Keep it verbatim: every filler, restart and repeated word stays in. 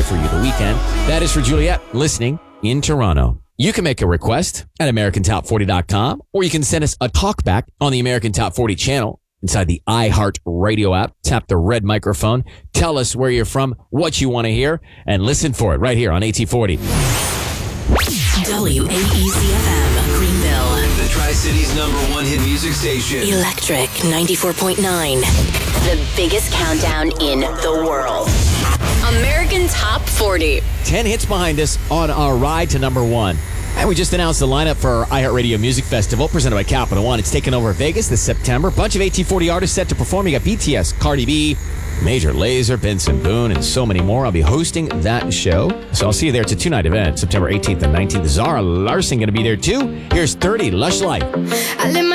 for you the weekend. That is for Juliet, listening in Toronto. You can make a request at American Top forty dot com, or you can send us a talkback on the American Top forty channel inside the iHeart Radio app. Tap the red microphone. Tell us where you're from, what you want to hear, and listen for it right here on A T forty. W A E C F M, Greenville. The Tri-Cities number one hit music station. Electric ninety-four point nine. The biggest countdown in the world. American Top forty. Ten hits behind us on our ride to number one. And we just announced the lineup for our iHeartRadio Music Festival presented by Capital One. It's taking over Vegas this September. Bunch of A T forty artists set to perform. You got B T S, Cardi B, Major Lazer, Benson Boone, and so many more. I'll be hosting that show. So I'll see you there. It's a two-night event, September eighteenth and nineteenth. Zara Larson going to be there too. Here's thirty, Lush Life. I live my